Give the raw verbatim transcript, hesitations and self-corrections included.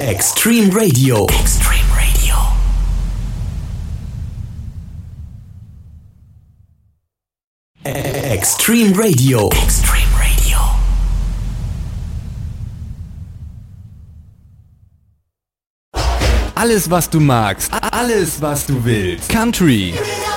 Extreme Radio. Extreme Radio. Extreme Radio. Extreme Radio. Alles, was du magst. Alles, was du willst. Country,